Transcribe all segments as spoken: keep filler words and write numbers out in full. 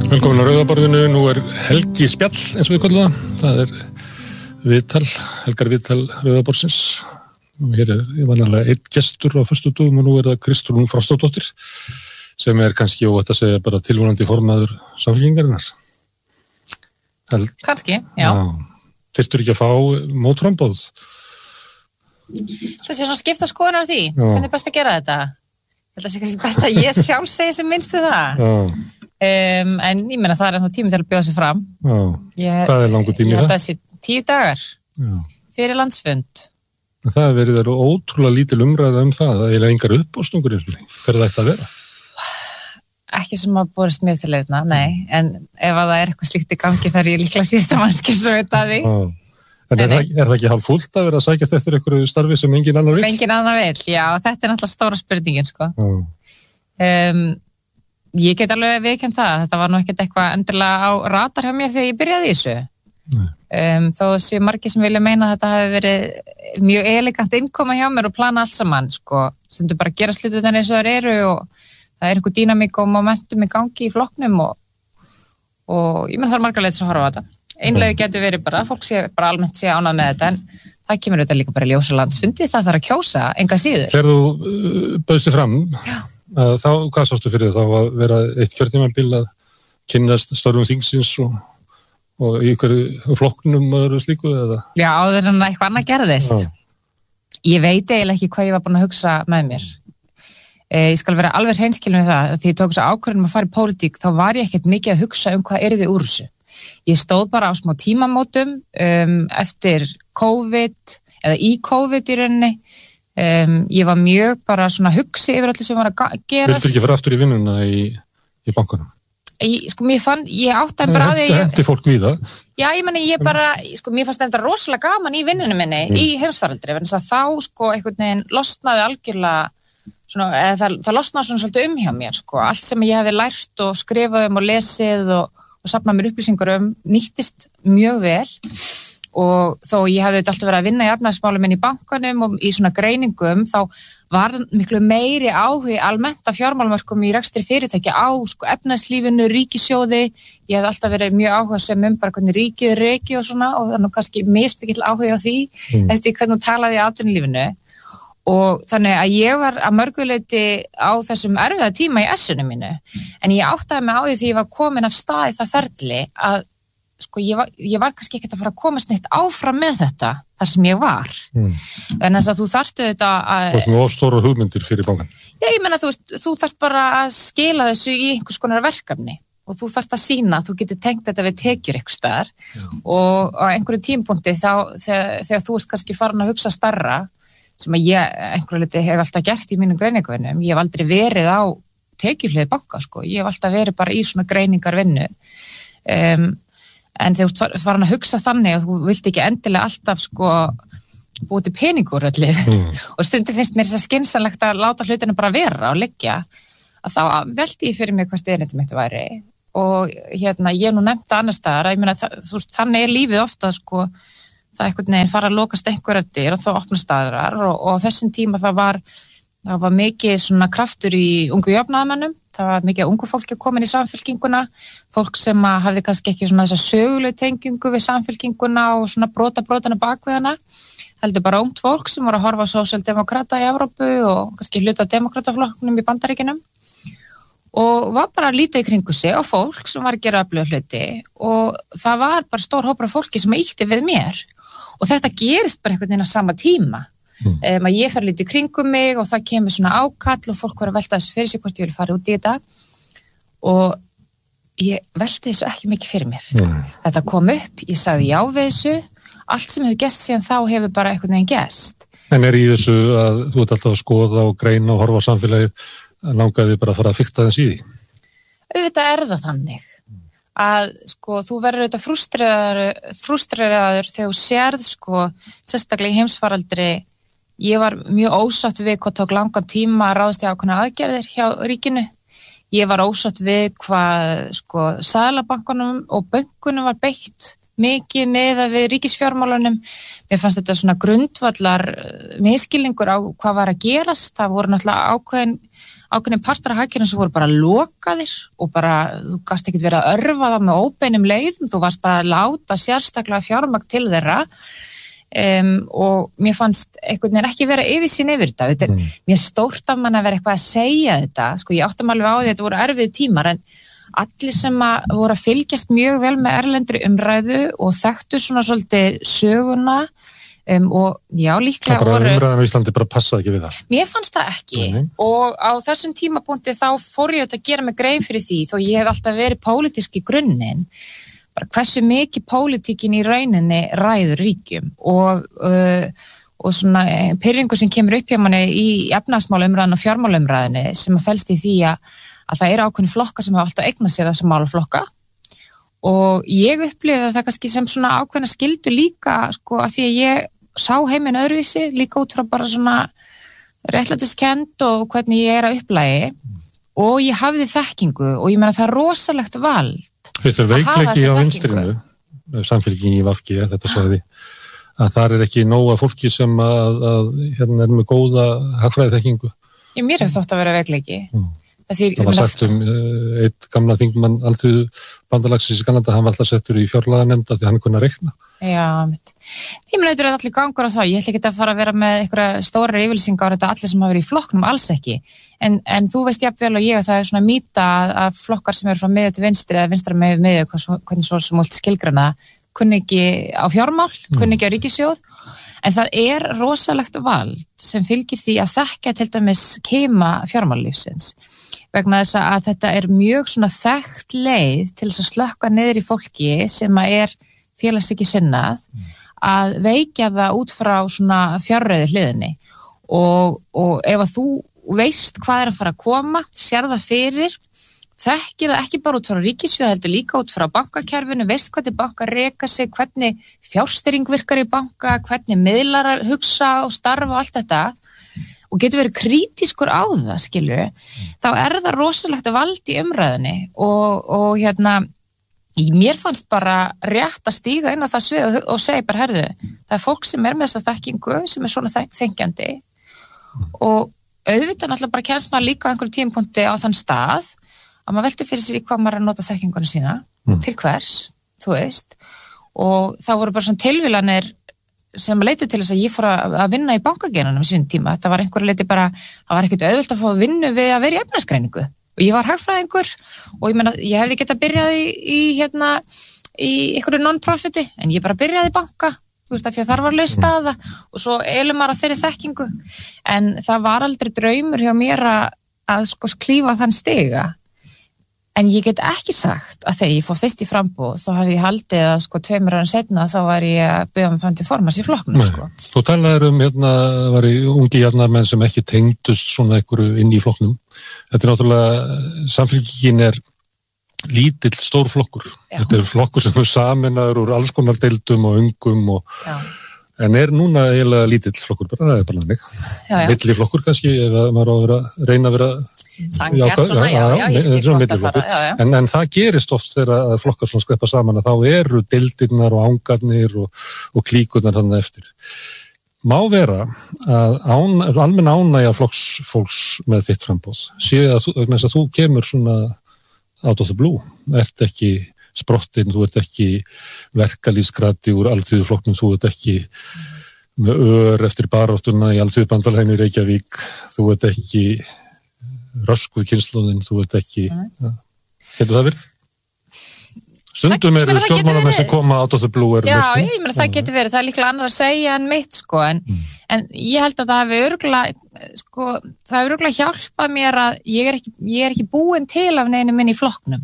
Velkomin á Rauðaborðinu, nú er helgi spjall eins og við kallum það. Það er viðtal, helgar viðtal Rauðaborðsins. Og hér er vanalega einn gestur á föstudögum og nú er það Kristrún Frostadóttir sem er kannski óvægt að segja bara tilvonandi formaður Samfylkingarinnar. Kannski, já. já. Þyrftur ekki að fá mótframboð? Það sé svona skipta skoðunar á því. Já. Hvernig er best að gera þetta? Það sé kannski best að ég sjálf segi sem minnstu það. Já. Um, en ég meina það er ennþá tími til að bjóða sig fram. Já, ég, það er langur tími ég held það? Að þessi tíu dagar Já. Fyrir landsfund. Það er verið verið ótrúlega lítil umræða um það, það er engar uppástungur fyrir þetta að vera. Ekki sem að borist mér til leitna, nei, en ef að það er eitthvað slíkt í gangi þar ég líklega sísta mannski svo veit að því. Já. En er, það, er það ekki hálf fullt að vera að sækjast eftir einhverju starfi sem engin annar vill? Sem engin annar vill, já, þetta er náttúrulega stóra spurningin, sko. Um, ég get alveg viðurkennt það, þetta var nú ekkert eitthvað endilega á radar hjá mér þegar ég byrjaði í þessu. Um, þó séu margir sem vilja meina að þetta hafi verið mjög elegant innkoma hjá mér og plana allt saman, sko, sem þú bara gera slutunar eins og það eru og það er einhver dýnamík og momentum í gangi í flokknum og, og ég menn það er margar leiðir að horfa á þetta. Einlega getur verið bara, fólk sé bara almennt sé ánað með þetta, en það kemur auðvitað líka bara í ljósa landsfundi, það þarf að kjósa, enga síður. Þegar þú uh, bauðst þig fram, uh, þá, hvað sástu fyrir þá að vera eitt kjörtímabil að kynnast störfum þingsins og, og í hverju flokknum og öðru slíku, eða? Já, áður en eitthvað annað gerðist. Já. Ég veit eiginlega ekki hvað ég var búin að hugsa með mér. Eh, ég skal vera alveg hreinskilin með það, því ég tók þess að ákvörðun að fara í pólitík, þá var ég ekkert mikið að hugsa um hvað yrði úr þessu. Ég stóð bara á smá tímamótum um, eftir COVID eða í COVID í rauninni. Um, ég var mjög bara svona hugsi yfir allir sem var að gerast. Viltu ekki fara aftur í vinnuna í, í bankanum? Ég, sko, mér fann, ég átti bara að því... Hendi fólk við það? Já, ég meni, ég bara, sko, mér fannst þetta rosalega gaman í vinnunum minni, mm. í heimsfaraldri, þannig að þá, sko, einhvern veginn losnaði algjörlega, svona, eða það, það losnaði svona svolítið um hjá mér, sko, allt sem ég hefði lært og skrifað um og lesið og og safna mér upplýsingar um nýttist mjög vel og þó ég hefði alltaf verið að vinna í efnahagsmálum inn í bankanum og í svona greiningum þá var miklu meiri áhugi almennt af fjármálumörkum í rekstri fyrirtæki á sko, efnahagslífinu, ríkissjóði. Ég hefði alltaf verið mjög áhugasöm um bara hvernig ríkið er reki og svona og þannig kannski mismikill áhugi á því mm. eftir hvernig hún talaði í atvinnulífinu. Og þannig að ég var að mörguleiti á þessum erfiða tíma í essunum mínu, en ég áttaði mig á því því ég var komin af stað í það ferli að sko ég var, ég var kannski ekkert að fara að komast neitt áfram með þetta þar sem ég var. Mm. En þess að þú þarftu þetta að... Þú ert nú ofstóra hugmyndir fyrir bankan. Já, ég menna þú, þú þarft bara að skila þessu í einhvers konar verkefni og þú þarft að sýna, þú getur tengt þetta við tekjur einhvers staðar og á einhverju tímapunkti þá þegar, þegar þú ert kannski farin að hugsa starra sem að ég einhverju liti hef alltaf gert í mínum greiningarvinnum. Ég hef aldrei verið á tekjuhlið banka, sko. Ég hef alltaf verið bara í svona greiningarvinnu. Um, en þegar þú farin að hugsa þannig að þú vilt ekki endilega alltaf, sko, búið til peningur allir. Mm. og stundum finnst mér þess að skynsamlegt að láta hlutinu bara vera og liggja. Að þá velti ég fyrir mig hvert erindi mitt væri. Og hérna, ég hef nú nefnt það annars staðar. Ég meina, það, þú veist, þannig er lífið ofta, sko, það einhvern veginn fara að lokast einhverjar dyr og þá opnast aðrar og, og á þessum tíma það var, það var mikið svona kraftur í ungu jöfnaðamönnum, það var mikið ungu fólki komin í samfylkinguna, fólk sem að hafði kannski ekki svona þessa sögulegu tengingu við samfylkinguna og svona brota brotana bakvið hana, heldur bara ungt fólk sem voru að horfa á sósíaldemókrata í Evrópu og kannski hluta demókrataflokknum í Bandaríkjunum og var bara að líta í kringu sig á fólk sem var að gera öfluga hluti og það var bara stór hópur af fólki sem ítti við mér. Og þetta gerist bara einhvern veginn á sama tíma. Mm. Um, að ég fer lítið í kringum mig og það kemur svona ákall og fólk var að velta þessu fyrir sig hvort ég vil fara út í þetta. Og ég velti þessu ekki mikið fyrir mér. Mm. Þetta kom upp, ég sagði já við þessu. Allt sem hefur gerst síðan þá hefur bara einhvern veginn gerst. En er í þessu að þú ert alltaf að skoða og greina og horfa á samfélagið, langaði bara að fara að fikta þess í því? Auðvitað er það þannig. Að sko þú verður auðvitað frústreraður, frústreraður þegar þú sérð sko sérstaklega í heimsfaraldri ég var mjög ósátt við hvað tók langan tíma að ráðast í ákveðnar aðgerðir hjá ríkinu. Ég var ósátt við hvað sko Seðlabankanum og bönkunum var beitt mikið með að við ríkisfjármálunum. Mér fannst þetta svona grundvallar miskilningur á hvað var að gerast. Það voru náttúrulega ákveðin ákveðnir partar af hagkerfinu sem voru bara lokaðir og bara, þú gast ekkert verið að örfa það með óbeinum leiðum, þú varst bara að láta sérstaklega fjármagn til þeirra um, og mér fannst einhvern veginn ekki vera yfirsýn yfir þetta, þetta er mm. mér stórt af mann að vera eitthvað að segja þetta, sko ég áttum alveg á því að þetta voru erfið tímar en allir sem að voru að fylgjast mjög vel með erlendri umræðu og þekktu svona svolítið söguna um, og já líklega voru... Það bara umræðan á Íslandi bara passaði ekki við það. Mér fannst það ekki Nei. Og á þessum tímapunkti þá fór ég að gera mig grein fyrir því þó ég hef alltaf verið pólitísk í grunninn, bara hversu mikið pólitíkin í rauninni ræður ríkjum og, uh, og svona pirringu sem kemur upp hjá manni í efnahagsmálaumræðinu og fjármálaumræðinu sem að felst í því að að það eru ákveðni flokkar sem hafa alltaf eignað sér þessa málaflokka og ég upplifi það kannski sem svona ákveðna skildu líka sko að því að ég sá heiminn öðruvísi líka út frá bara svona réttlætiskennd og hvernig ég er að upplægi og ég hafði þekkingu og ég meina það er rosalegt vald. Þetta er veikleiki á vinstrinu, samfélgin í V G, þetta sagði að það er ekki nóga fólki sem að, að hérna er með góða hagfræði þekkingu. Ég mér hef þótt að vera veikleiki. Mm. Því, það var sagt um uh, eitt gamla þingmann alþjóðu bandalagsins í Kanada, hann var alltaf settur í fjárlaganemnd því hann kunni að reikna. Já, ég meina þetta er allir gangur á það, ég ætla ekki að fara að vera með einhverja stóra yfirlýsingar á þetta allir sem hafa verið í flokknum, alls ekki, en, en þú veist jafnvel og ég að það er svona mýta að flokkar sem eru frá miðju til vinstri eða vinstra með miðju, hvernig svo sem múlt skilgrana, kunni ekki á fjármál, kunni ekki á ríkissjóð, en það er rosalegt vald sem fylgir því að þekka til dæmis kima fjármállífsins. Vegna þess að þetta er mjög svona þekkt leið til þess að slökka niður í fólki sem að er félagshyggju sinnað að veikja það út frá svona fjárreiðu hliðinni og, og ef að þú veist hvað er að fara að koma, sér það fyrir, þekkir það ekki bara út frá ríkissjóð heldur líka út frá bankakerfinu, veist hvernig bankar reka sig, hvernig fjárstýring virkar í banka, hvernig miðlar hugsa og starfa og allt þetta og getur verið krítiskur á það, skilju, mm. þá er það rosalegt vald í umræðinni og, og hérna, mér fannst bara rétt að stíga inn á það svið og, og segja bara, herðu, það er fólk sem er með þessa þekkingu, sem er svona þengjandi mm. og auðvitað náttúrulega bara kemst maður líka á einhverjum tímapunkti á þann stað að maður veltur fyrir sér í hvað maður er að nota þekkinguna sína, mm. til hvers, þú veist, og þá voru bara svona tilvílanir sem leitu til þess að ég fór að vinna í bankageinunum í sín tíma, þetta var einhverju leiti bara, það var ekkert auðvelt að fá að vinna við að vera í efnahagsgreiningu og ég var hagfræðingur og ég meina, ég hefði getað byrjað í, í hérna, í einhverju non-profiti, en ég bara byrjaði í banka, þú veist, af því að þar var laus staða og svo elum maður að þeirri þekkingu, en það var aldrei draumur hjá mér að, að sko klífa þann stiga. En ég get ekki sagt að þegar ég fór fyrst í framboð þá hafi ég haldið að sko tveimur árum seinna þá var ég að byggja mig fram til formans í flokknum sko. Þú talaðir um hérna var í ungi jarðarmenn sem ekki tengdust svona einhverju inn í flokknum. Þetta er náttúrulega, samfylkingin er lítill stór flokkur. Já. Þetta er flokkur sem er sameinaður úr alls konar deildum og ungum og Já. En er núna eiginlega lítill flokkur, bara það er bara þannig. Milli flokkur kannski, ef maður á að vera, reyna að vera sanngjarn svona, já, já, ég skil hvort að fara, já, já. En, en það gerist oft þegar flokkar svona skrepa saman að þá eru deildirnar og ángarnir og, og klíkurnar þannig eftir. Má vera að án, almenn ánægja flokksfólks með þitt framboð, sé að þú, að þú kemur svona out of the blue, ert ekki sprottin, þú ert ekki verkalýðskrati úr alþýðuflokknum, þú ert ekki með ör eftir baráttuna í alþýðubandalaginu í Reykjavík, þú ert ekki röskuð kynslóðin, þú ert ekki ja. Getur það verið? Stundum eru stjórnmálamenn sem koma out of the blue Já, ég meina það getur verið, það er líklega annar að segja en mitt sko, en, mm. en ég held að það hefur örugglega sko, það hefur örugglega hjálpað mér að ég er ekki, ég er ekki búin til af neinu minn í flokknum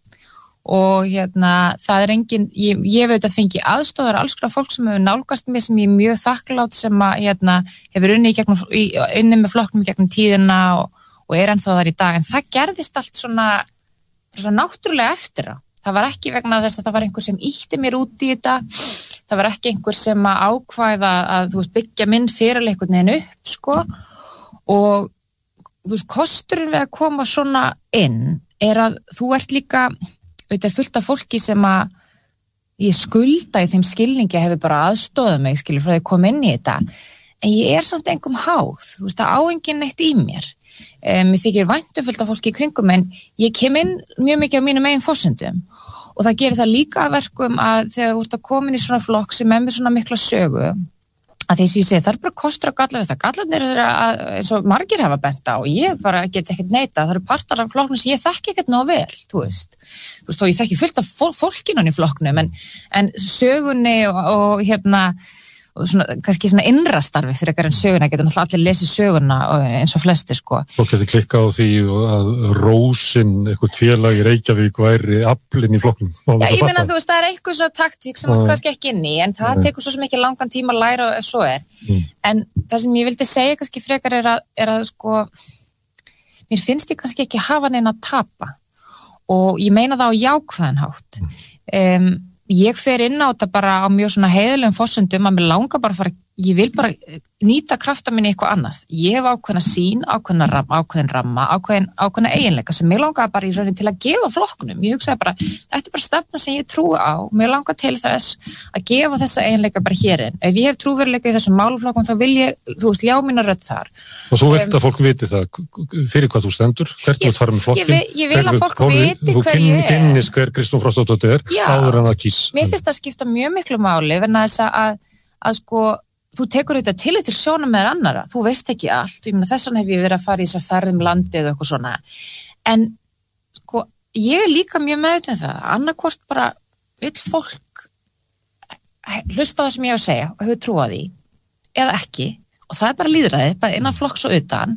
og hérna það er engin, ég, ég veit að fengi aðstofar alls konar fólk sem hefur nálgast mig sem ég er mjög þakklátt sem að hérna hefur unni, gegnum, unni með flokknum gegnum tíðina og, og er ennþá þar í dag, en það gerðist allt svona, svona náttúrulega eftir á, það var ekki vegna þess að það var einhver sem ýtti mér út í þetta, það var ekki einhver sem að ákvæða að þú veist byggja minn fyrirleikurinn henn upp sko og þú veist kosturinn við að koma svona inn er að þú ert líka þetta er fullt af fólki sem að ég skulda í þeim skilningi að hefur bara aðstóðað mig, skilur, frá því að koma inn í þetta. En ég er samt engum háð, þú veist, það á enginn neitt í mér. um, mér þykir væntum fullt af fólki í kringum en ég kem inn mjög mikið á mínum eigin forsendum og það gerir það líka að verkum að þegar þú ert að koma inn í svona flokk sem er með svona mikla sögu að því sem ég segi, það er bara kostur og gallar við það, gallarnir eru að, eins og margir hafa bent á og ég bara get ekkert neita, það eru partar af flokknum sem ég þekki ekkert nóg vel, þú veist þú veist, og ég þekki fullt af fólkinun í flokknum en, en sögunni og, og hérna og svona, kannski svona innrastarfi fyrir ekkert en söguna, getur náttúrulega allir lesið söguna eins og flesti, sko. Fólk getur klikkað á því að Rósin, eitthvað félag í Reykjavík væri aflinn í flokknum. Já, ég meina, þú veist, það er eitthvað svona taktík sem átt kannski ekki inn í, en það tekur svo sem ekki langan tíma að læra ef svo er. Mm. En það sem ég vildi segja kannski frekar er að, er að sko, mér finnst ég kannski ekki hafa neina að tapa og ég meina það á jákvæðan hátt. Um, Ég fer inn á þetta bara á mjög svona heiðulegum forsendum að mér langar bara að fara, ég vil bara nýta krafta minni í eitthvað annað. Ég hef ákveðna sín, ákveðna ramma, ákveðin ramma, ákveðin, ákveðna eiginleika sem mér langar bara í raunin til að gefa flokknum. Ég hugsaði bara, þetta er bara stefna sem ég trúi á, mér langar til þess að gefa þessa eiginleika bara hérinn. Ef ég hef trúveruleika í þessum málaflokkum þá vil ég, þú veist, ljá mína rödd þar. Og þú vilt að fólk viti það, fyrir hvað þú stendur, hvert þú ert farin með flokkin. Ég, ég vil að fólk viti hver ég er. Þú kynnist hver Kristrún Frostadóttir er, áður en að kýs. Mér finnst það skipta mjög miklu máli, vegna þess að, að sko, þú tekur þetta til til sjónum með annara, þú veist ekki allt, ég meina þess vegna hef ég verið að fara í þess að ferðum landið og eitthvað svona, en sko, ég er líka mjög meðvitað það, annarkvort bara vill fólk hlusta á það sem ég hef að segja og hefur trúað því, eða ekki, og það er bara lýðræðið, bara innan flokks og utan,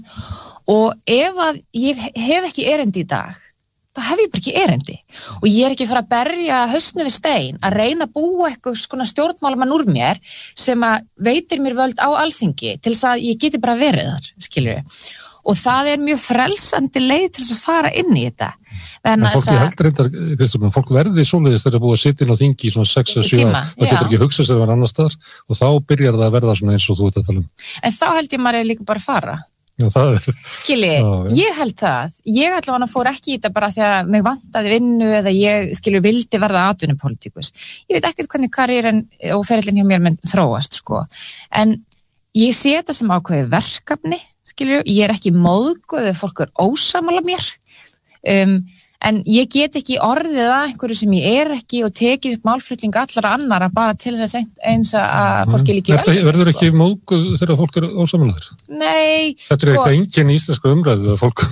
og ef að ég hef ekki erindi í dag, þá hef ég bara ekki erindi og ég er ekki að fara að berja hausnum við stein að reyna að búa eitthvað svona stjórnmálamann úr mér sem að veitir mér völd á alþingi til þess að ég geti bara verið þar, skilur við og það er mjög frelsandi leið til þess að fara inn í þetta en fólki heldur reyndar, Kristrún, fólk verði svoleiðis þegar það er búið að sitja inn á þingi í svona sex eða sjö ár, það getur ekki að hugsa sér að vera annar staðar og þá byrjar það að verða svona eins og þú ert að tala um. En þá held ég maður líka bara að fara Já, það er... Skilji, ég held það. Ég allavega fór ekki í þetta bara því að mig vantaði vinnu eða ég, skilju, vildi verða atvinnupolítikus. Ég veit ekkert hvernig karriérin og ferillin hjá mér mun þróast, sko. En ég sé þetta sem ákveði verkefni, skilju, ég er ekki móðguð ef fólk er ósammála mér. Um, en ég get ekki orðið að einhverju sem ég er ekki og tekið upp málflutning allara annara bara til þess eins að fólki líki öll. Verður ekki móðguð þegar fólk er ósammálaður? Nei. Þetta er eitthvað engin í íslensku umræðu að fólk...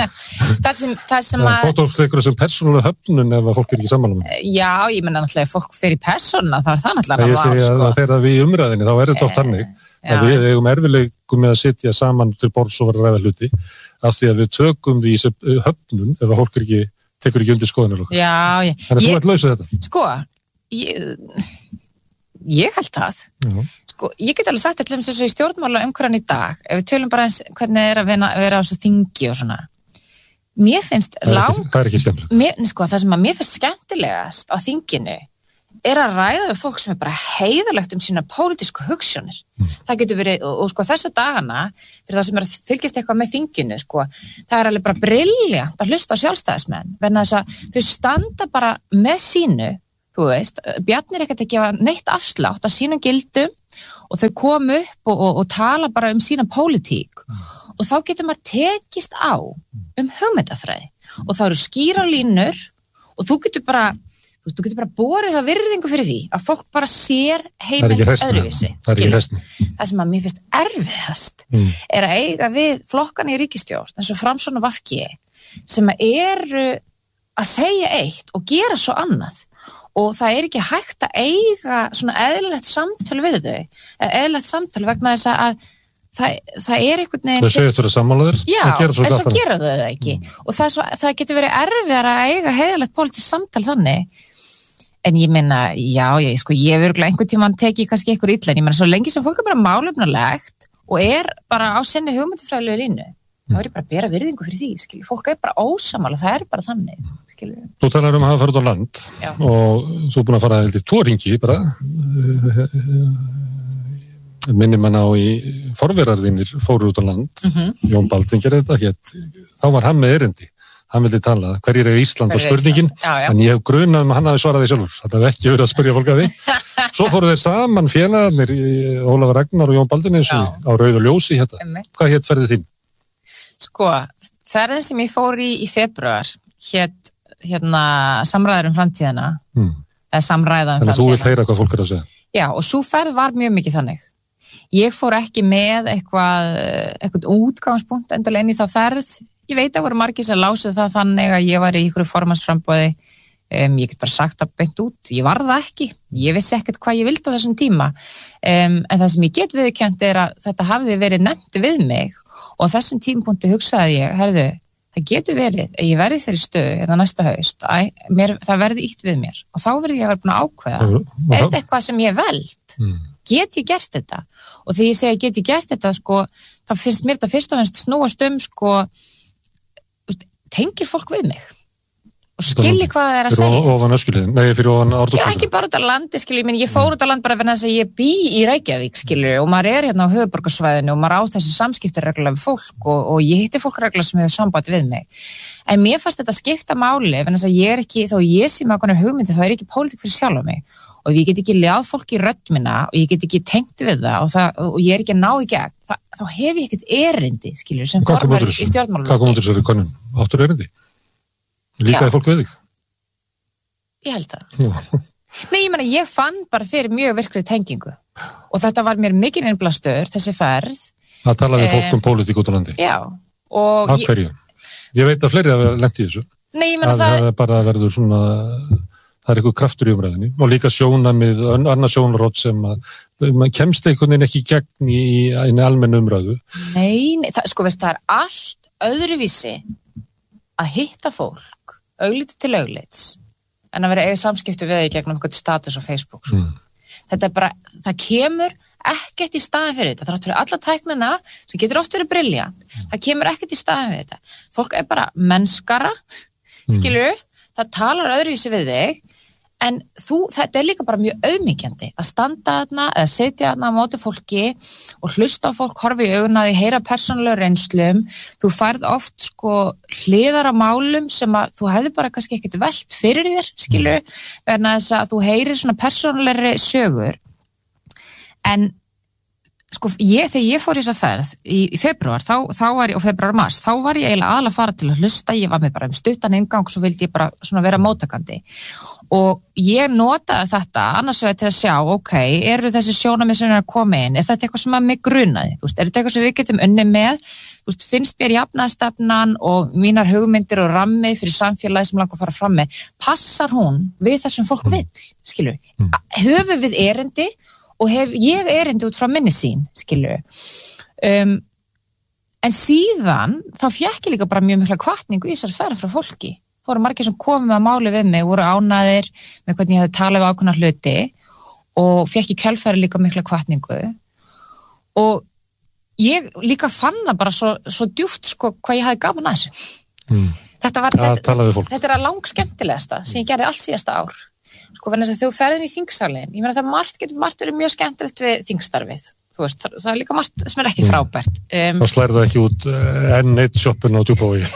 það sem, það sem að... Fótólfsleikur sem persónulega höfnun ef fólk er ekki sammála. Já, ég menna náttúrulega ef fólk fer í persónuna þá er það náttúrulega að vá, sko. Þegar við í umræðinni þá er þetta oft þannig að við eigum erfiðleikum með að sitja saman til borðs og vera ræða hluti af því að við tökum því í höfnun ef að fólk er ekki tekur ekki undir skoðanir okkur. Já, ég... Þannig að þú ert lausið þetta. Sko, ég, ég held það. Já. Sko, ég get alveg sagt þetta eins og í stjórnmála umhverfan í dag, ef við tölum bara eins hvernig er að vera, vera á svo þingi og svona. Mér finnst það er lang... Ekki, það er ekki skemmtilegt. Mér, sko, það sem að mér finnst skemmtilegast á þinginu er að ræða við fólk sem er bara heiðalegt um sína pólitísku hugssjónir. Mm. Það getur verið, og, og sko þessa dagana, fyrir það sem er að fylgjast eitthvað með þinginu, sko, það er alveg bara brilljant að hlusta á sjálfstæðismenn, verna þess að þau standa bara með sínu, þú veist, Bjarni er ekkert að gefa neitt afslátt að sínum gildum og þau komu upp og, og, og tala bara um sína pólitík mm. og þá getur maður tekist á um hugmyndafræði og það eru skýrar línur og þú getur bara Þú veist, þú getur bara borið það virðingu fyrir því að fólk bara sér heiminn öðruvísi. Það er ekki hræsni. Það sem að mér finnst erfiðast mm. er að eiga við flokkan í ríkisstjórn eins og Framsókn og V G sem eru að segja eitt og gera svo annað og það er ekki hægt að eiga svona eðlilegt samtal við þau, eðlilegt samtal vegna þess að Það, það er einhvern veginn... Það segir þetta að sammálaður? Já, en svo gera þau það ekki. Mm. Og það, svo, það getur verið erfiðar að eiga heiðalegt pólitískt samtal þannig. En ég meina, já, ég, sko, ég hef örugglega einhvern tímann tekið kannski einhver illa, en ég meina, svo lengi sem fólk er bara málefnalegt og er bara á sinni hugmyndafræðilegu línu, mm. þá er ég bara að bera virðingu fyrir því, skilju. Fólk er bara ósammála, það er bara þannig, skilju. Þú talar um að hafa farið á land já. Og þú er búin að fara heldur tvo ringi bara... minnir mann á í forverarðinir fóru út á land, mm-hmm. Jón Baldvin gerði þetta, hétt, þá var hann með erindi, hann vildi tala, hverjir er Ísland og spurningin, já, já. En ég hef grunað um að hann hafi svarað því sjálfur, þetta hef ekki verið að spyrja fólk að því, svo fóru þeir saman félagarnir, Ólafur Ragnar og Jón Baldvin eins og á Rauðu ljósi hérna, hvað hétt ferðið þín? Sko, ferðin sem ég fór í í febrúar hét hérna samræður um framtíðina mm. eða samræða um framtíðina. Þannig að þú vilt heyra hvað fólk er að segja. Já, og sú ferð var mjög mikið þannig. Ég fór ekki með eitthvað, eitthvað útgangspunkt endilega inn í þá ferð. Ég veit að voru margir sem lásið það þannig að ég var í ykkur formannsframboði. Um, ég get bara sagt það beint út, ég var það ekki, ég vissi ekkert hvað ég vildi á þessum tíma, um, en það sem ég get viðurkennt er að þetta hafði verið nefnt við mig og á þessum tímapunkti hugsaði ég, herðu, það getur verið að ég verði þeirri stöðu hérna næsta haust, að mér, það verði ítt við mér og þá verði ég að vera búin að ákveða, er þetta eitthvað sem ég veld, mm. get ég gert þetta? Og þegar ég segi get ég gert þetta, sko, þá finnst mér þetta fyrst og fremst snúast um, sko, tengir fólk við mig? Og skilji hvað það er að segja. Fyrir ofan Öskjuhlíðin, nei, fyrir ofan Ártúnsgötu. Já, ekki bara út á landi, skilji, menn ég fór út á land bara fyrir þess að ég bý í Reykjavík, skilji, og maður er hérna á höfuðborgarsvæðinu og maður á þessi samskiptir reglulega við fólk og, og ég hitti fólk reglulega sem hefur samband við mig. En mér fannst þetta skipta máli, fyrir þess að ég er ekki, þó ég sé með okkur hugmyndi, þá er ekki pólitík fyrir sjálfa mig. Og ég get ekki ljáð fólk í rödd minna og ég get ekki tengt við það og, það, og ég er ekki að ná í gegn. Þa, þá hef ég ekkert erindi, skilju, sem formar í stjórnmálum. Hvað kom út þessari könnun? Áttur erindi? Líkaði fólk við þig? Ég held það. Nei, ég meina, ég fann bara fyrir mjög virkri tengingu og þetta var mér mikið innblastur, þessi ferð. Það talaði um, fólk um pólitík út á landi. Já. Og af hverju? Ég, ég veit að fleiri hafa lent í þessu. Nei, ég meina að það... Það er bara verður svona, það er eitthvað kraftur í umræðinni og líka sjónamið, annað sjónarhorn sem að, maður kemst einhvern veginn ekki gegn í einu almennu umræðu. Nei, nei, það, sko veist, það er allt öðruvísi að hitta fólk, augliti til auglits, en að vera eiga samskipti við þig gegnum einhvern status á Facebook. Mm. Þetta er bara, það kemur ekkert í staðin fyrir þetta. Þrátt fyrir alla tæknina sem getur oft verið briljant. Mm. Það kemur ekkert í staðin fyrir þetta. Fólk er bara mennskara, mm. skilur, það talar öðruvísi við þig, en þú, þetta er líka bara mjög auðmýkjandi að standa þarna eða setja þarna á móti fólki og hlusta á fólk, horfa í augun að því, heyra persónulega reynslum. Þú færð oft sko hliðar á málum sem að þú hefði bara kannski ekkert velt fyrir þér, skilu, verna þess að þú heyrir svona persónulegri sögur. En sko, ég, þegar ég fór í þessa ferð í, í febrúar, þá, þá var ég, og febrúar og mars, þá var ég eiginlega aðalega að fara til að hlusta, ég var með bara um stuttan inngang, svo vildi ég bara svona vera móttakandi. Og ég notaði þetta annars vegar til að sjá, ok, eru þessi sjónarmið sem er að koma inn, er þetta eitthvað sem að mig grunaði, er þetta eitthvað sem við getum unnið með, finnst mér jafnaðarstefnan og mínar hugmyndir og rammi fyrir samfélagi sem langar að fara fram með, passar hún við þessum fólk vill, skilur, mm. höfum við erindi og hef ég erindi út frá minni sín, skilur, um, en síðan þá fékk ég líka bara mjög mikla hvatningu í þessar ferð frá fólki. Það voru margir sem komið með að máli við mig, voru ánæðir með hvernig ég hefði talað við ákveðna hluti og fékk í kjölfæri líka mikla hvatningu. Og ég líka fann það bara svo, svo djúpt sko hvað ég hafði gaman að þessu. Mm. Þetta, var, ja, þetta, þetta er að lang skemmtilegasta sem ég gerði allt síðasta ár. Sko verðin þess að þú ferðin í þingsalinn, ég meina það margt getur margt verið mjög skemmtilegt við þingstarfið. Þú veist, það er líka margt sem er ekki frábært. Um, Þá slærði það ekki út enn eitt shoppun á Djúpavogi.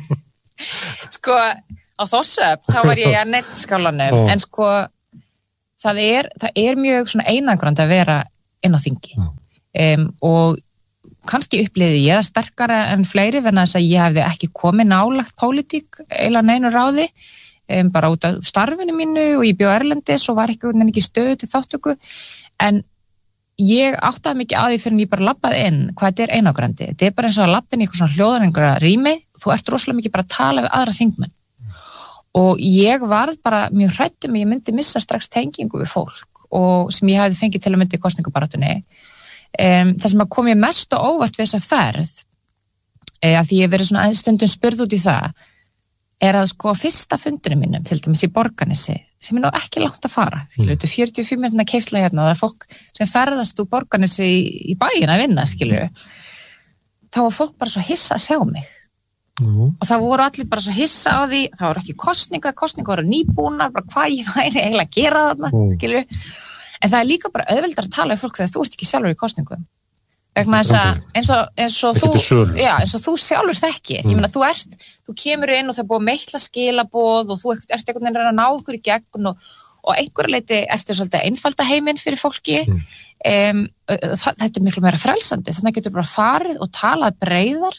Sko, á Þórsöp, þá var ég að nettskálanum, oh. en sko, það er, það er mjög svona einangrandi að vera inn á þingi. Oh. Um, og kannski upplifði ég það sterkara en fleiri, verna þess að ég hefði ekki komið nálagt pólitík eiginlega neinu ráði, um, bara út af starfinu mínu og ég bjó erlendis og var ekki, ekki stöðu til þáttöku, en ég áttaði mikið að því fyrir en ég bara labbaði inn hvað þetta er einangrandi. Þetta er bara eins og að labba inn í eitthvað svona hljóðaningra rými, þú ert rosalega mikið bara að tala við aðra þingmenn. Og ég varð bara mjög hrædd um að ég myndi missa strax tengingu við fólk og sem ég hefði fengið til að myndi í kosningabaráttunni. Um, það sem að kom ég mest og óvart við þessa ferð, e, að því ég verið svona stundum spurð út í það, er að sko fyrsta fundunum mínum, til dæmis í Borgarnesi, sem er nú ekki langt að fara, skilur, þetta er fjörutíu og fimm minútna keyrsla hérna, það er fólk sem ferðast úr Borgarnesi í, í bæinn að vinna, skilur, þá var fólk bara svo hissa að sjá mig. Mm. Og það voru allir bara svo hissa á því, það voru ekki kosningar, kosningar voru nýbúnar, bara hvað ég væri eiginlega að gera þarna, mm. skilur, en það er líka bara auðveldar að tala við fólk þegar þú ert ekki sjálfur í kosningum. Vegna þess að eins og, eins og þú, já, eins og þú sjálfur þekkir, mm. ég meina þú ert, þú kemur inn og það er búið að meitla skilaboð og þú ert einhvern veginn að ná ykkur í gegn og, og einhverju leiti ertu svolítið að einfalda heiminn fyrir fólki, mm. um, það, þetta er miklu meira frelsandi, þannig getur bara farið og talað breiðar,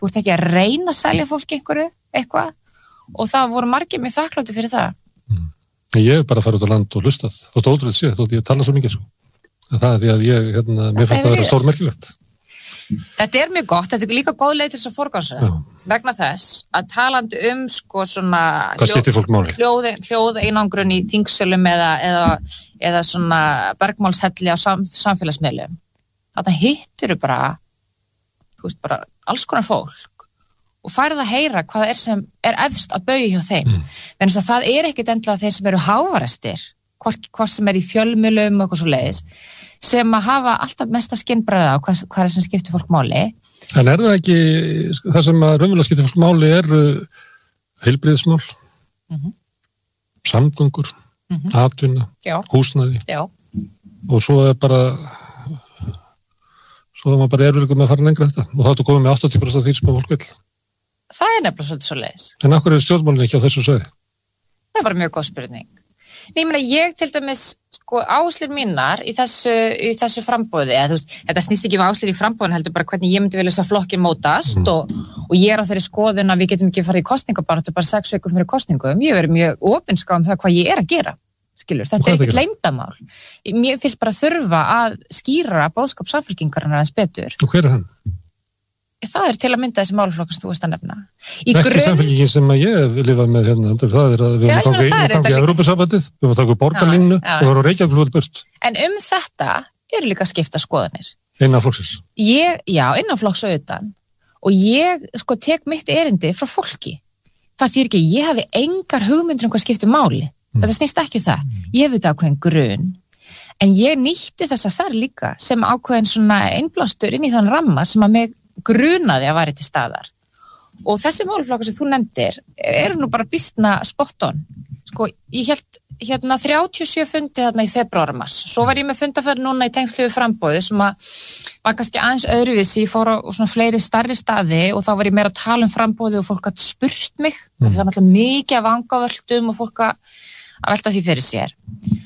þú ert ekki að reyna að selja fólki einhverju, eitthvað, og það voru margir mjög þakkláttir fyrir það. Mm. Ég hef bara farið út á land og hlustað, þótt ótrúlega sé, þótt ég tala svo mikið sko. Það er því að ég, hérna, mér fannst það að vera stórmerkilegt. Þetta er mjög gott, þetta er líka góð leið til þess að forgangsraða, vegna þess að talandi um sko svona hljóð, hljóð einangrun í þingsölum eða, eða, eða svona bergmálshelli á sam, samfélagsmiðlum, þarna hittur bara, þú veist, bara alls konar fólk og færið að heyra hvað er sem er efst að bauja hjá þeim. Mm. Þannig að það er ekkit endilega þeir sem eru hávarestir, hvað sem er í fjölmiðlum og eitthvað svo leiðis, sem að hafa alltaf mesta skinnbræða á hvað, hvað er sem skiptir fólk máli. En er það ekki, það sem að raunverulega skiptir fólk máli er heilbrigðismál, mm-hmm. samgöngur, mm-hmm. atvinna, Já. húsnæði Já. og svo er bara svo er maður bara erfiður með að fara lengra þetta og þá er þetta komið með áttatíu prósent af því sem að fólk vil. Það er nefnilega svolítið svo leiðis. En af hverju er stjórnmálin ekki á þessu svæði? Það er bara mjög góð spurning. Nei, ég meina, ég til dæmis, sko, áherslur mínar í þessu, í þessu frambóði, eða þú veist, þetta snýst ekki um áherslur í frambóðin, heldur bara hvernig ég myndi vilja þess að flokkin mótast mm. og, og ég er á þeirri skoðun að við getum ekki farið í kosningabaráttu bara sex vikum fyrir kosningum. Ég verið mjög opinská um það hvað ég er að gera, skilur, þetta er ekkert leyndamál. Mér finnst bara þurfa að skýra boðskap samfylkingarinnar aðeins betur. Og hver er hann? Það er til að mynda þessi málaflokkur sem þú veist að nefna. Í ekki grunn... samfélgingin sem að ég hef lifað með hérna, það er að við höfum gangið í Evrópusambandið, við höfum takið borgarlínu og það voru Reykjavík burt. En um þetta eru líka skipta skoðanir. Innan flokksins? Ég, já, innan flokks og utan. Og ég sko tek mitt erindi frá fólki. Það þýðir ekki, ég hefi engar hugmyndir um hvað skiptir máli. Mm. Þetta snýst ekki um það. Ég hef þetta ákveðin grunn. En ég nýtti þessa ferð líka sem ákveðin svona innblástur inn í þann ramma sem að mig grunaði að væri til staðar og þessi málaflokkur sem þú nefndir eru nú bara býstna spot on sko, ég held hérna þrjátíu og sjö fundi þarna í febrúar mars, svo var ég með fundaferð núna í tengslu við frambóði sem að var kannski aðeins öðruvísi, ég fór á svona fleiri starri staði og þá var ég meira að tala um frambóði og fólk hatt spurt mig mm. það var náttúrulega mikið af vangavöldum og fólk að velta því fyrir sér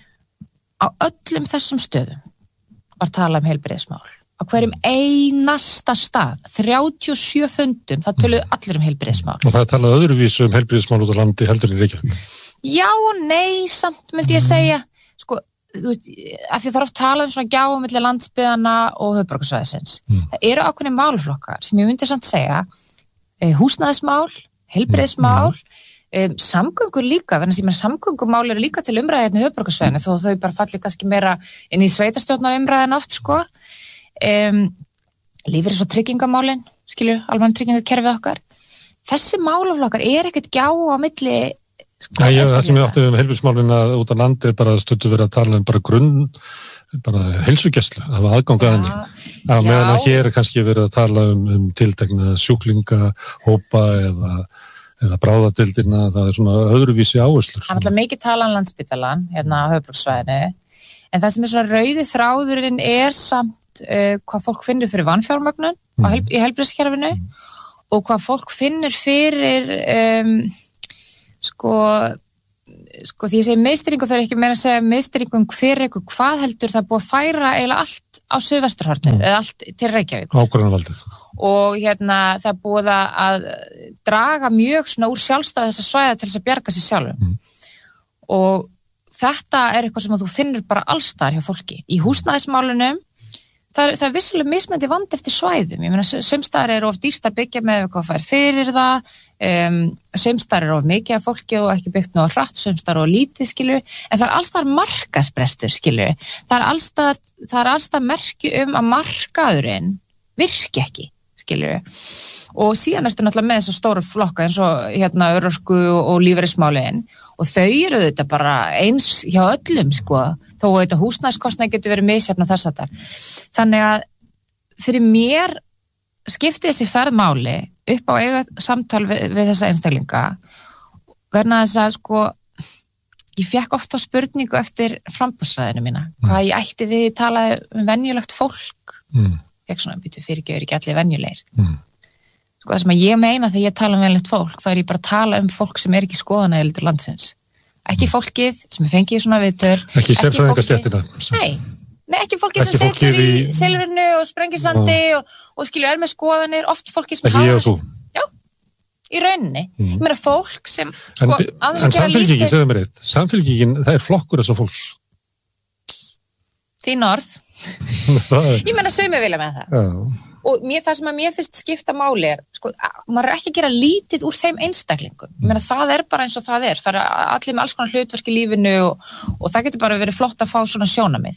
á öllum þessum stöðum var talað um heilbrigðismál á hverjum einasta stað, þrjátíu og sjö fundum, það töluðu allir um heilbrigðismál. Og það er talað öðruvísu um heilbrigðismál út á landi heldur en í Reykjavík. Já og nei, samt myndi ég segja, sko, þú veist, af því það er oft talað um svona gjáum milli landsbyggðanna og höfuðborgarsvæðisins. Mm. Það eru ákveðnir málaflokkar sem ég myndi samt segja, húsnæðismál, heilbrigðismál, mm. um, samgöngur líka, verðan sem samgöngumál eru líka til umræðinu í höfuðborgarsvæðinu, þó þau bara falli kannski meira inn í sveitarstjórnar umræðinu oft, sko. Um, lífeyris- og tryggingamálin skilur, almenn tryggingakerfið okkar þessi málaflokkar er ekkert gjá á milli sko, Nei, ég, það sem ég átti um heilbrigðismálin að út á landi er bara stundu verið að tala um bara grunn bara heilsugæslu, það var aðganga að henni að meðan að hér er kannski verið að tala um, um tiltekna sjúklinga hópa eða, eða bráðadildina, það er svona öðruvísi áherslur. Það er alltaf mikið tala um Landspítalann hérna á höfuðborgarsvæðinu en það sem er svona rauði þráðurinn er samt Uh, hvað fólk finnur fyrir vanfjármögnun mm. hel í heilbrigðiskerfinu mm. og hvað fólk finnur fyrir um, sko sko því ég segi miðstýringu það er ekki meira að segja miðstýringum hver eitthvað hvað heldur það búið að færa eiginlega allt á Suðvesturhornið mm. eða allt til Reykjavík ákvörðunarvaldið og hérna það er búið að draga mjög svona úr sjálfstæði þessa svæða til þess að bjarga sér sjálfum mm. og þetta er eitthvað sem að þú finnur bara allsstaðar hjá fólki í húsnæðismálunum. Það er, það er vissulega mismunandi vandi eftir svæðum. Ég meina, sumstaðar eru of dýrt að byggja með hvað fær fyrir það, um, sumstaðar eru of mikið af fólki og ekki byggt nóg hratt, sumstaðar og lítið, skilu, en það er allstaðar markaðsbrestur, skilu. Það er allstaðar, það er allstaðar merki um að markaðurinn virki ekki, skilu. Og síðan ertu náttúrulega með þessu stóru flokka eins og hérna örorku og, og lífeyrismálin og þau eru þetta bara eins hjá öllum sko, þó að þetta húsnæðiskostnaði getur verið misjafn og þess að það. Þannig að fyrir mér skipti þessi ferðmáli upp á eiga samtal við, við þessa einstaklinga verna þess að sko ég fekk oft á spurningu eftir framboðsræðinu mína, mm. hvað ég ætti við að tala um venjulegt fólk mm. fekk svona býtu fyrirgefur ekki allir venjulegir mm. sko það sem að ég meina þegar ég tala um venjulegt fólk þá er ég bara að tala um fólk sem er ekki skoðanaðildur landsins ekki fólkið sem er fengið svona viðtöl ekki sérfræðingastéttina nei, Nei, ekki fólki sem Ekki fólkið setur í í- silfrinu og sprengisandi og, og skilur er með skoðanir, oft fólki sem Ekki ég og þú. Já, í rauninni. Mm. Ég meina fólk sem, En, sko, á þess en að gera samfélkingin, lítið, segðu mér eitt, samfélkingin, það er flokkur þess að fólks. þín orð. Það er, Ég meina sumi vilja með það. já, Og mér, það sem að mér finnst skipta máli er, sko, að- maður er ekki að gera lítið úr þeim einstaklingum. Ég meina, það er bara eins og það er. Það er allir með alls konar hlutverk í lífinu og, og það getur bara verið flott að fá svona sjónamið.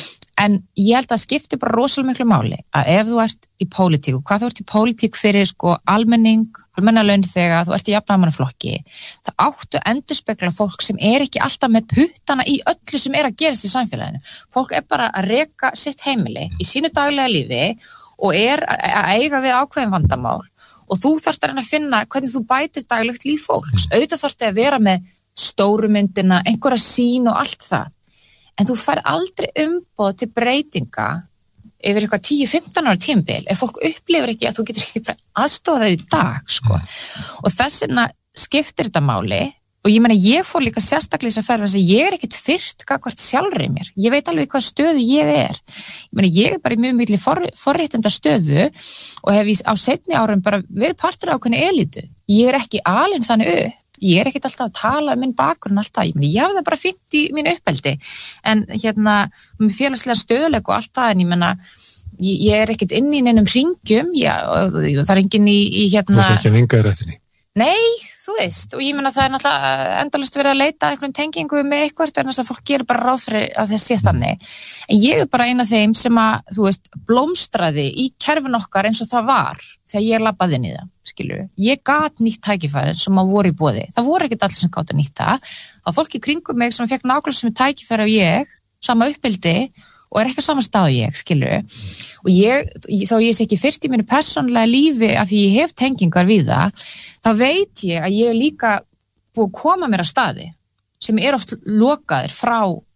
En ég held að skipti bara rosalega miklu máli að ef þú ert í pólitík og hvað þú ert í pólitík fyrir sko almenning, almenna launþega, þú ert í jafnaðarmannaflokki, það áttu endurspegla fólk sem er ekki alltaf með puttana í öllu sem er að gerast í samfélaginu. Fólk er bara að reka sitt heimili í sínu daglega lífi og er að eiga við ákveðin vandamál og þú þarft að reyna að finna hvernig þú bætir daglegt líf fólks. Auðvitað þarft að vera með stóru myndina, einhverja sýn og allt það. En þú fær aldrei umboð til breytinga yfir eitthvað tíu til fimmtán ára tímabil ef fólk upplifir ekki að þú getur ekki bara aðstofað í dag, sko. Og þess vegna skiptir þetta máli og ég meina ég fór líka sérstaklega þess að ferða þess að ég er ekkit fyrt gagnvart sjálfri mér. Ég veit alveg hvað stöðu ég er. Ég meina ég er bara í mjög miklu for, forréttinda stöðu og hef ég á seinni árum bara verið partur af ákveðinni elítu. Ég er ekki alinn þannig upp. Ég er ekkit alltaf að tala um minn bakgrunn alltaf, ég meni, ég hafði það bara fínt í mínu uppeldi, en hérna, með félagslega stöðuleik og allt það, en ég menna, ég, ég er ekkit inn í neinum hringjum, já, og, og, og það er enginn í, í hérna... það er ekki en enga í réttinni. Nei, þú veist, og ég menna það er náttúrulega endalaust verið að leita að einhvern tengingu með eitthvað, en þess að fólk gerir bara ráð fyrir að það sé þannig. En ég er bara eina af þeim sem að, þú veist, blómstraði í kerfin okkar eins og það var þegar ég labbaði inn í það, skilju. Ég gat nýtt tækifæri sem að voru í boði. Það voru ekkert allir sem gátt að nýtt það. Það var fólk í kringum mig sem fekk nákvæmlega sem tækifæri á ég, sama uppeldi og er ekki saman stað á ég, skilju. Og ég, þó ég sé ekki fyrst í mínu persónlega lífi af því ég hef tengingar við það, þá veit ég að ég er líka búið að koma mér að staði sem er oft lokaðir frá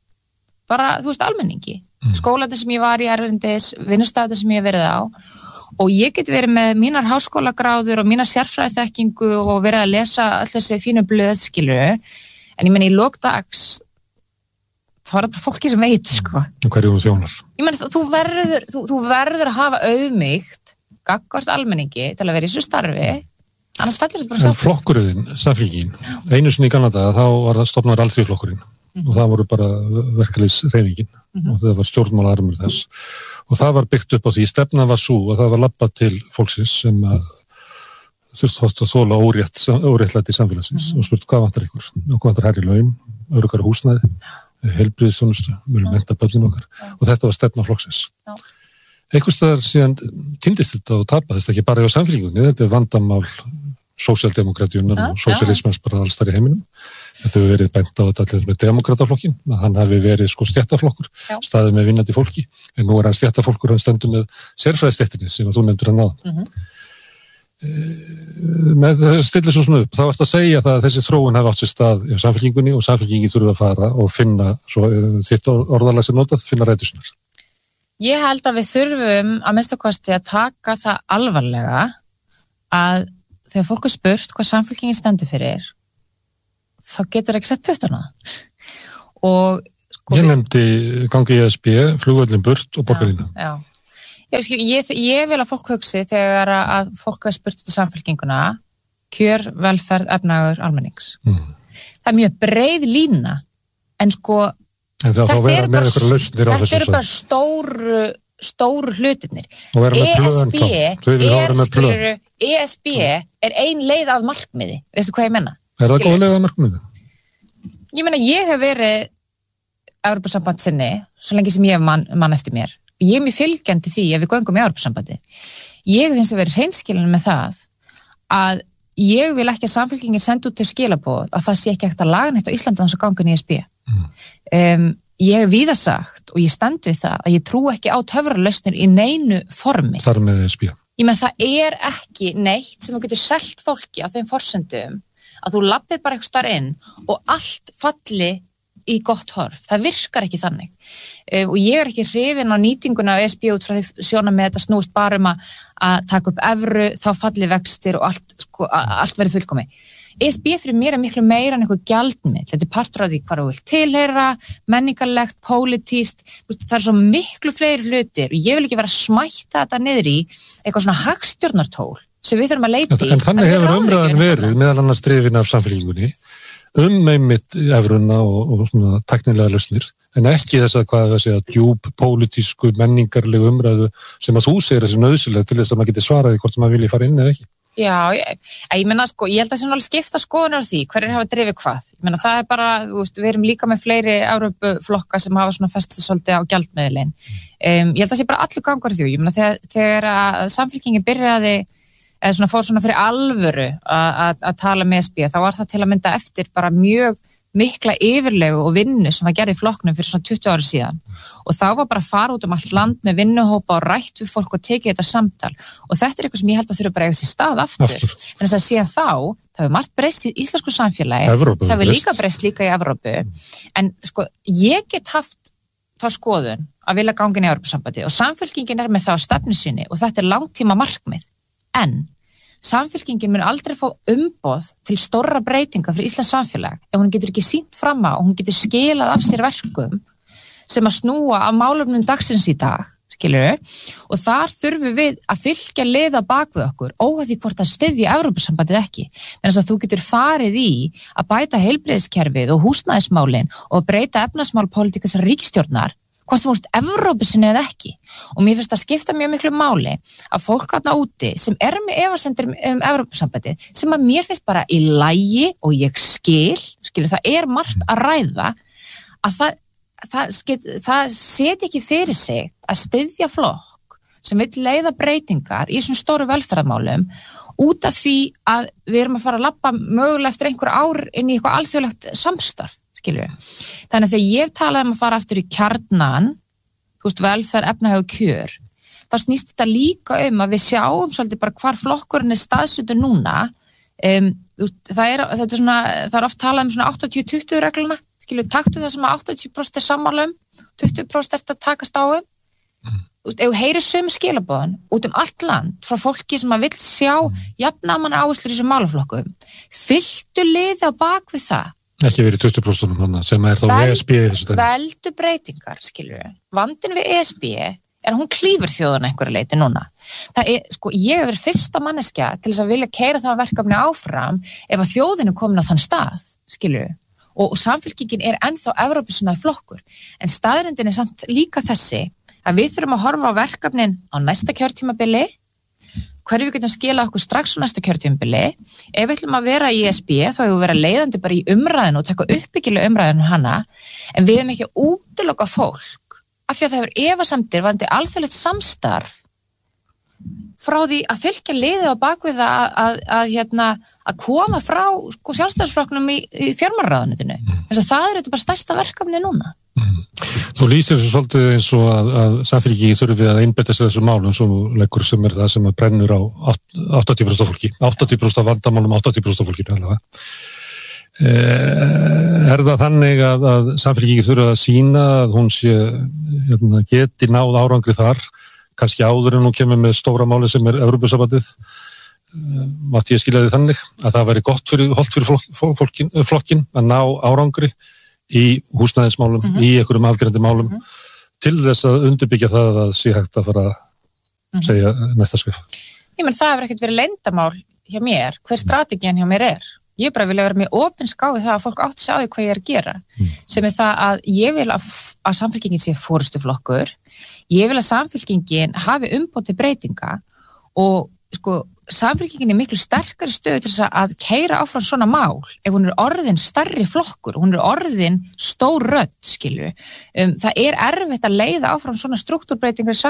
bara, þú veist, almenningi. Mm. Skólandi sem ég var í erlendis, vinnustæði sem ég hef verið á og ég get verið með mínar háskólagráður og mínar sérfræðiþekkingu og verið að lesa all þessi fínu blöð, skilju. En ég meni í lokdags þá er það bara fólki sem veit, sko. Hverju þú þjónar? Ég meni, þú verður, þú, þú verður að hafa auðmýgt gagnvart almenningi til að vera í þessu starfi, annars fellur þetta bara sátt. En sátt. flokkurinn, samfélkingin, einu sinni í gamla daga, þá var það stofnaður alþýðuflokkurinn mm. og það voru bara verkalýðshreyfingin mm. og það var stjórnmálaarmur þess og það var byggt upp á því, stefnan var sú og það var labbað til fólksins sem að þurfti að þola órétt, óréttlæti samfélagsins mm. og spurt hvað vantar ykkur, og hvað vantar hærri laun, öruggara húsnæði, heilbrigðisþjónustu, við viljum mennta börnin okkar Já. Og þetta var stefna flokksins. Einhvers staðar síðan týndist þetta og tapaðist ekki bara hjá samfélkingunni, þetta er vandamál sósíaldemokratíunar og sósíalismans bara alls þar í heiminum. Þetta hefur verið bent á þetta allir með demokrataflokkin, að hann hafi verið sko stjættaflokkur, staðið með vinnandi fólki, en nú er hann stjættaflokkur, hann stendur með sérfræðistéttinni sem að þú nefndur hann náðan. Mm-hmm. Með þessu stillir svo svona upp þá ert að segja það að þessi þróun hafi átt sér stað í samfélkingunni og samfélkingi þurfa að fara og finna, svo þitt orðalag sem notað, finna rætusinnar. Ég held að við þurfum að minnsta kosti að taka það alvarlega að þegar fólk er spurt hvað samfélkingin stendur fyrir þá getur ekki sett puttana og sko, Ég nefndi gangi í E S B, flugvöllin burt og borgarina. Já, já. Ég, ég, ég vil að fólk hugsi þegar að fólk er spurt út í samfélkinguna kjör, velferð, efnaður, almennings. Mm. Það er mjög breið lína en sko en þetta er bara, þetta er bara stóru, stóru hlutirnir. E S B er, skilur, E S B er ein leið af markmiði. Veistu hvað ég menna? Er það góð leið af markmiði? Ég menna, ég hef verið Evrópusambandsinni svo lengi sem ég hef mann, mann eftir mér. Ég er mjög fylgjandi því að við göngum í Evrópusambandi. Ég hef eins og verið hreinskilin með það að ég vil ekki að samfélkingin senda út til skilaboð að það sé ekki ekkert að laga neitt á Íslandi þannig að ganga í E S B. Mm. Um, ég hef víða sagt og ég stend við það að ég trú ekki á töfralausnir í neinu formi. Þar með E S B. Ég menn það er ekki neitt sem þú getur selt fólki á þeim forsendum að þú labbir bara eitthvað starf inn og allt falli í gott horf. Það virkar ekki þannig. Uh, og ég er ekki hrifin á nýtinguna á E S B út frá því sjóna með þetta snúist bara um að, að taka upp evru, þá falli vextir og allt, sko, allt verið fullkomi. E S B fyrir mér er miklu meira en eitthvað gjaldmiðl, þetta er partur af því hvað þú vilt tilheyra, menningarlegt, pólitískt, það er svo miklu fleiri hlutir og ég vil ekki vera að smætta þetta niður í eitthvað svona hagstjórnartól sem við þurfum að leita í. En þannig hefur umræðan verið meðal annars drifin af Samfylkingunni um einmitt evruna og, og svona tæknilega lausnir, en ekki þess að hvað það sé að djúp, pólitísku, menningarlegu umræðu sem að þú segir þessi nöðsileg til þess að maður geti svaraði hvort maður vilji fara inn eða ekki. Já, ég, ég meina sko, ég held að það sé alveg skipta skoðunar því, hverjir hafa drifið hvað. Ég meina það er bara, þú veist, við erum líka með fleiri Evrópuflokka sem hafa svona festið svolítið á gjaldmiðlinn. Um, ég held að það sé bara allur gangur því, ég meina þegar, þegar að Samfylkingin byrjaði eða svona fór svona fyrir alvöru að tala með E S B, þá var það til að mynda eftir bara mjög mikla yfirlegu og vinnu sem var gerð í flokknum fyrir svona tuttugu ári síðan og þá var bara að fara út um allt land með vinnuhópa og rætt við fólk og tekið þetta samtal og þetta er eitthvað sem ég held að þurfa bara að eiga sér stað aftur, aftur. En þess að síðan þá það hefur margt breyst í íslensku samfélagi Evrópu, það hefur líka breyst líka í Evrópu en sko ég get haft þá skoðun að vilja ganga inn í Evrópusambandið og Samfylkingin er með það á stefnu sinni og þetta er langtíma markmið en Samfylkingin mun aldrei fá umboð til stórra breytinga fyrir Íslands samfélag ef hún getur ekki sýnt fram á og hún getur skilað af sér verkum sem að snúa af málefnum dagsins í dag, skilurðu, og þar þurfum við að fylgja liða bak við okkur, óhæð því hvort að styðja Evrópusambandið ekki. Þannig að þú getur farið í að bæta heilbrigðiskerfið og húsnæðismálin og breyta efnahagsmálpólitíkas ríkisstjórnar hvort sem vorst Evrópusinni eða ekki og mér finnst það skipta mjög miklu máli að fólk þarna úti sem er með efasemdir um Evrópusambandið sem að mér finnst bara í lagi og ég skil, skilur það er margt að ræða að það, það, skil, það seti ekki fyrir sig að styðja flokk sem vill leiða breytingar í þessum stóru velferðarmálum út af því að við erum að fara að labba mögulega eftir einhver ár inn í eitthvað alþjóðlegt samstarf skilur. Þannig að þegar ég talaði um að fara aftur í kjarnan, þú veist, velferð, efnahag og kjör, þá snýst þetta líka um að við sjáum svolítið bara hvar flokkurinn er staðsettur núna. Um, það, er, þetta er svona, það er oft talað um svona áttatíu tuttugu regluna, skilur, taktu það sem að áttatíu prósent er sammála um, tuttugu prósent er að takast á um. Mm. Þú veist, ef þú heyrir sömu skilaboðan út um allt land frá fólki sem að vill sjá jafnaðarmanna áherslur í þessum málaflokkum, fylltu liði á bak við það. Ekki verið tuttugu prósent sem er þá Vel, E S B þessu dæmi. Veldu breytingar, skilur við. Vandinn við E S B er að hún klífur þjóðuna einhverju leyti núna. Það er, sko, ég hef verið fyrsta manneskja til þess að vilja keyra það verkefni áfram ef að þjóðin er komin á þann stað, skilur við. Og, og Samfylkingin er ennþá Evrópusinnaður flokkur. En staðreyndin er samt líka þessi að við þurfum að horfa á verkefnin á næsta kjörtímabili hverju við getum skilað okkur strax á næsta kjörtímabili. Ef við ætlum að vera í E S B þá hefur við vera leiðandi bara í umræðinu og taka uppbyggilega umræðinu hana en við erum ekki að útiloka fólk af því að það hefur efasemdir varðandi alþjóðlegt samstarf frá því að fylgja liðið á bakvið að, að, að, hérna, að koma frá sko, sjálfstæðisflokknum í, í fjármálaráðuneytinu. Þess að það er þetta bara stærsta verkefni núna. Mm. Þú lýsir þessu svolítið eins og að, að Samfylkingin þurfi að einbeita sig þessu málum sem leikur sem er það sem að brennur á áttatíu prósent af fólki. áttatíu prósent af vandamálum, áttatíu prósent af fólkinu allavega. Er það þannig að, að Samfylkingin þurfi að sýna að hún sé, hérna, geti náð árangri þar, kannski áður en hún kemur með stóra máli sem er Evrópusambandið, mátti ég skilja því þannig að það væri gott fyrir, holdt fyrir flokkin, flokkin, flokkin að ná árangri í húsnæðismálum, mm-hmm. í einhverjum afgerandi málum, mm-hmm. til þess að undirbyggja það að sé hægt að fara að mm-hmm. segja næsta skrif. Ég menn það hefur ekkert verið leyndamál hjá mér, hver strategían hjá mér er. Ég bara vilja vera með opinská við það að fólk átti sig á því hvað ég er að gera, mm. sem er það að ég vil að, að Samfylkingin sé forystuflokkur, ég vil að Samfylkingin hafi umboð til breytinga og sko Samfylkingin er miklu sterkari stöðu til þess að keyra áfram svona mál ef hún er orðin stærri flokkur, hún er orðin stór rödd, skilju. Um, það er erfitt að leiða áfram svona struktúrbreytingar